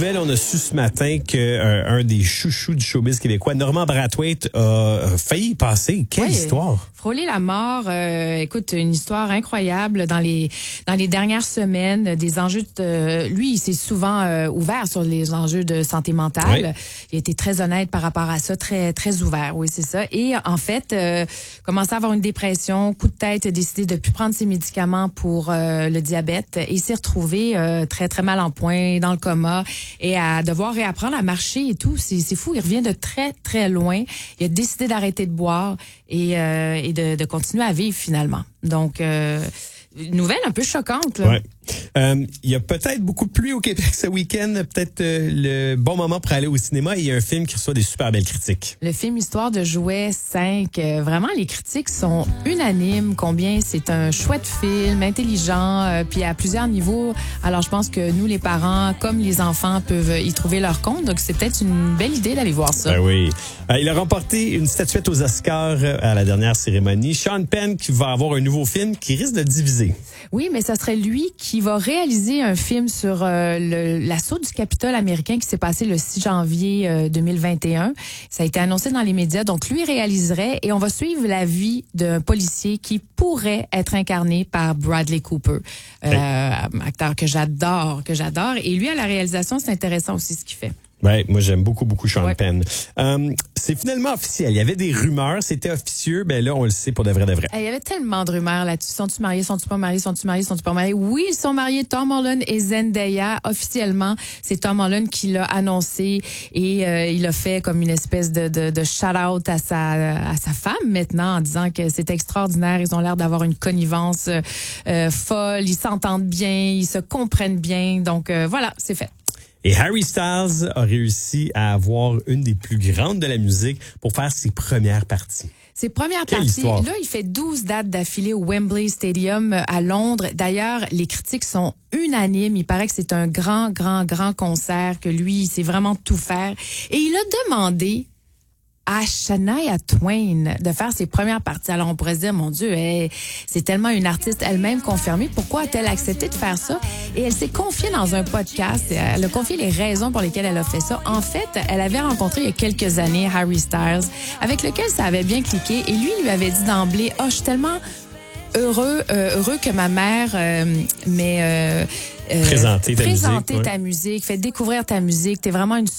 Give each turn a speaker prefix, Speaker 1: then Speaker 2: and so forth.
Speaker 1: nouvelle, on a su ce matin que un des chouchous du showbiz québécois, Normand Brathwaite, a failli y passer. Quelle histoire!
Speaker 2: Frôler la mort, écoute, une histoire incroyable dans les dernières semaines, des enjeux lui, il s'est souvent ouvert sur les enjeux de santé mentale. Oui. Il a été très honnête par rapport à ça, très très ouvert, oui, c'est ça. Et en fait, commençait à avoir une dépression, coup de tête, a décidé de plus prendre ses médicaments pour le diabète et s'est retrouvé très très mal en point, dans le coma et à devoir réapprendre à marcher et tout. C'est fou, il revient de très très loin. Il a décidé d'arrêter de boire et de continuer à vivre finalement. Donc, une nouvelle un peu choquante. Là.
Speaker 1: Ouais. Il y a peut-être beaucoup de pluie au Québec ce week-end. Peut-être le bon moment pour aller au cinéma. Il y a un film qui reçoit des super belles critiques.
Speaker 2: Le film Histoire de jouets 5. Vraiment, les critiques sont unanimes. Combien c'est un chouette film, intelligent, puis à plusieurs niveaux. Alors, je pense que nous, les parents, comme les enfants, peuvent y trouver leur compte. Donc, c'est peut-être une belle idée d'aller voir ça.
Speaker 1: Ben oui. Il a remporté une statuette aux Oscars à la dernière cérémonie. Sean Penn qui va avoir un nouveau film qui risque de diviser.
Speaker 2: Oui, mais ça serait lui qui va réaliser un film sur l'assaut du Capitole américain qui s'est passé le 6 janvier 2021. Ça a été annoncé dans les médias. Donc, lui réaliserait et on va suivre la vie d'un policier qui pourrait être incarné par Bradley Cooper, acteur que j'adore. Et lui, à la réalisation, c'est intéressant aussi ce qu'il fait.
Speaker 1: Ouais, moi j'aime beaucoup Sean Penn. C'est finalement officiel. Il y avait des rumeurs, c'était officieux. Ben là, on le sait pour de vrai.
Speaker 2: Il y avait tellement de rumeurs là-dessus. Sont-ils mariés, sont-ils pas mariés, sont-ils mariés, sont-ils pas mariés? Oui, ils sont mariés. Tom Holland et Zendaya. Officiellement, c'est Tom Holland qui l'a annoncé et il a fait comme une espèce de shout-out à sa femme maintenant en disant que c'est extraordinaire. Ils ont l'air d'avoir une connivence folle. Ils s'entendent bien, ils se comprennent bien. Donc voilà, c'est fait.
Speaker 1: Et Harry Styles a réussi à avoir une des plus grandes de la musique pour faire ses premières parties.
Speaker 2: Ses premières parties, là, il fait 12 dates d'affilée au Wembley Stadium à Londres. D'ailleurs, les critiques sont unanimes. Il paraît que c'est un grand concert, que lui, il sait vraiment tout faire. Et il a demandé à Shania Twain de faire ses premières parties. Alors, on pourrait se dire, mon Dieu, c'est tellement une artiste elle-même confirmée. Pourquoi a-t-elle accepté de faire ça? Et elle s'est confiée dans un podcast. Elle a confié les raisons pour lesquelles elle a fait ça. En fait, elle avait rencontré il y a quelques années Harry Styles, avec lequel ça avait bien cliqué. Et lui avait dit d'emblée, je suis tellement heureux que ma mère
Speaker 1: présenter ta
Speaker 2: musique, fait découvrir ta musique. T'es vraiment une